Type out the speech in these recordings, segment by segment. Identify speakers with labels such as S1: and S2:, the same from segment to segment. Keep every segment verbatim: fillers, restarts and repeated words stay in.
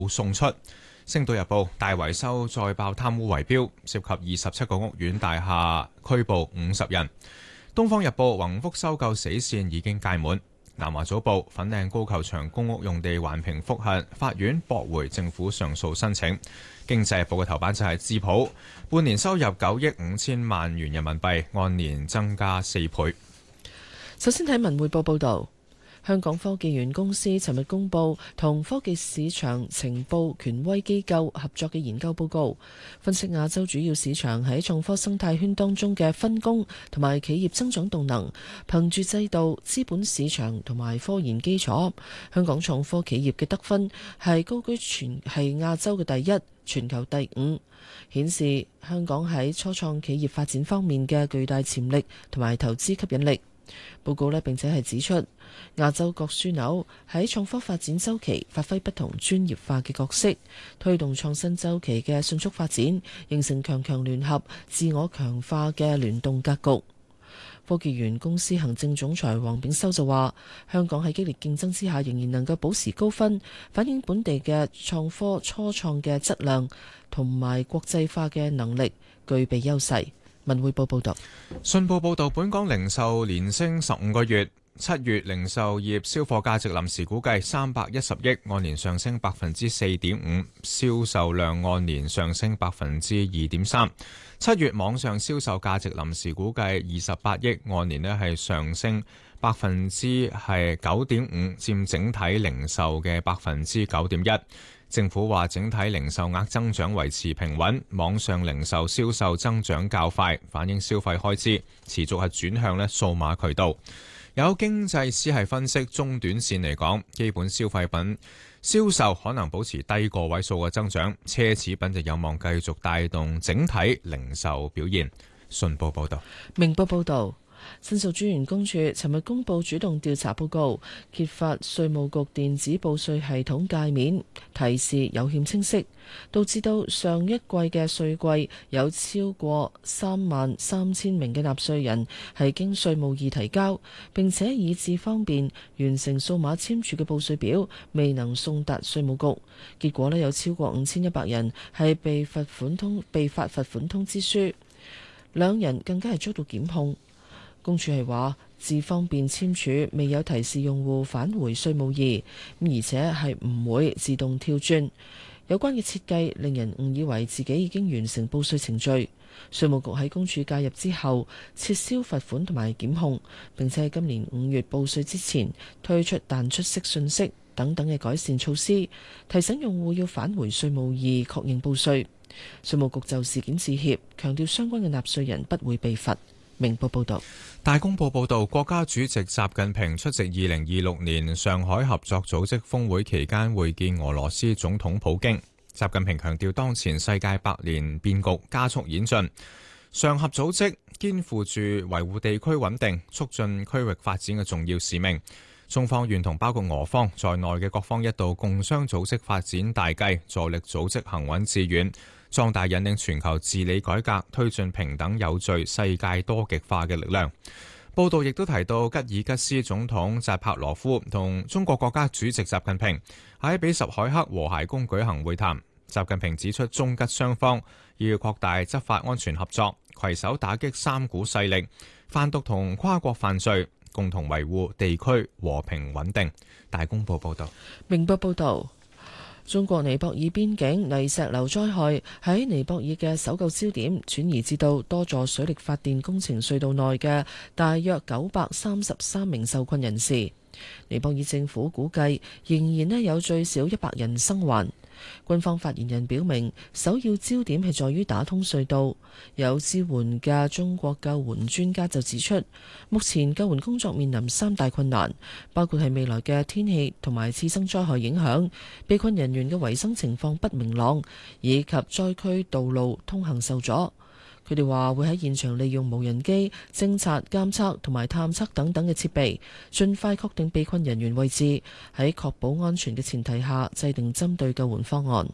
S1: 送出。星島日報大維修再爆貪污圍標，涉及二十七個屋苑大廈，拘捕五十人。東方日報宏福收購死線已經屆滿。南華早報粉嶺高球場公屋用地環評覆核，法院駁回政府上訴申請。經濟日報嘅頭版就係智普半年收入九億五千萬元人民幣，按年增加四倍。
S2: 首先睇文匯報報道。香港科技園公司尋日公布同科技市場情報權威機構合作嘅研究報告，分析亞洲主要市場喺創科生態圈當中嘅分工同埋企業增長動能。憑住制度、資本市場同埋科研基礎，香港創科企業嘅得分係高居全係亞洲嘅第一，全球第五，顯示香港喺初創企業發展方面嘅巨大潛力同埋投資吸引力。報告呢並且係指出，亞洲各樞紐喺創科發展周期發揮不同專業化嘅角色，推動創新周期嘅迅速發展，形成強強聯合、自我強化嘅聯動格局。科技園公司行政總裁黃炳修就話，香港喺激烈競爭之下仍然能夠保持高分，反映本地嘅創科初創嘅質量同埋國際化嘅能力具備優勢。文匯報報道。
S1: 信報報道，本港零售連升十五個月，七月零售業銷貨價值臨時估計三百一十億，按年上升百分之四點五，銷售量按年上升百分之二點三。七月網上銷售價值臨時估計二十八億，按年呢係上升百分之係九點五，佔整體零售嘅百分之九點一。政府話整體零售額增長維持平穩，網上零售銷售增長較快，反映消費開支持續係轉向呢數碼渠道。有經濟師係分析，中短線嚟講，基本消費品銷售可能保持低個位數嘅增長，奢侈品就有望繼續帶動整體零售表現。信報報道。
S2: 明報報道。申訴專員公署尋日公布主動調查報告，揭發稅務局電子報稅系統界面提示有欠清晰，導致到上一季嘅稅季有超過三萬三千名嘅納稅人係經稅務易提交，並且以致方便完成數碼簽署嘅報稅表未能送達稅務局，結果呢，有超過五千一百人係被罰款通被發罰款通知書，兩人更加係遭到檢控。公署係話，自方便簽署未有提示用戶返回稅務易，咁而且係唔會自動跳轉。有關嘅設計令人誤以為自己已經完成報稅程序。稅務局喺公署介入之後，撤銷罰款同埋檢控，並且喺今年五月報稅之前推出彈出式信息等等嘅改善措施，提醒用戶要返回稅務易確認報稅。稅務局就事件致歉，強調相關嘅納稅人不會被罰。明報報道。
S1: 大公報報導，國家主席習近平出席二零二六年上海合作組織峰會期間會見俄羅斯總統普京。習近平強調，當前世界百年變局加速演進，上合組織肩負住維護地區穩定、促進區域發展嘅重要使命。中方願同包括俄方在內嘅各方一道共商組織發展大計，助力組織行穩致遠，壯大引領全球治理改革、推進平等有序、世界多極化嘅力量。報道亦都提到，吉爾吉斯總統扎帕羅夫同中國國家主席習近平喺比什凱克和諧宮舉行會談。習近平指出，中吉雙方要擴大執法安全合作，攜手打擊三股勢力、販毒同跨國犯罪，共同維護地區和平穩定。大公報報道。
S2: 明報報道。中國尼泊爾邊境泥石流災害喺尼泊爾嘅搜救焦點轉移至到多座水力發電工程隧道內嘅大約九百三十三名受困人士。尼泊爾政府估計仍然呢有最少一百人生還。軍方發言人表明，首要焦點係在於打通隧道。有支援嘅中國救援專家就指出，目前救援工作面臨三大困難，包括係未來嘅天氣同埋次生災害影響、被困人員嘅維生情況不明朗，以及災區道路通行受阻。佢哋話會喺現場利用無人機偵察、監測同埋探測等等嘅設備，盡快確定被困人員位置，喺確保安全嘅前提下制定針對救援方案。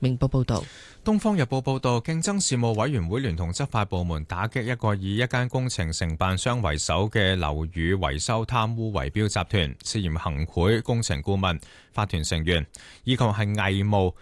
S2: 明報報導。
S1: 《東方日報》報導，競爭事務委員會聯同執法部門打擊一個以一間工程承辦商為首嘅樓宇維修貪污圍標集團，涉嫌行賄工程顧問、法團成員，以及係偽冒